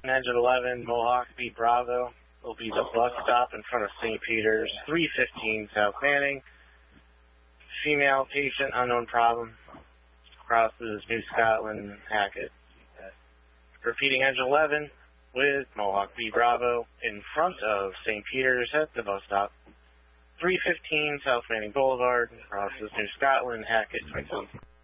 Engine 11, Mohawk B Bravo will be the bus stop in front of St. Peter's, 315 South Manning. Female patient, unknown problem, crosses New Scotland, Hackett. Repeating Engine 11 with Mohawk B Bravo in front of St. Peter's at the bus stop, 315 South Manning Boulevard, crosses New Scotland, Hackett, 27.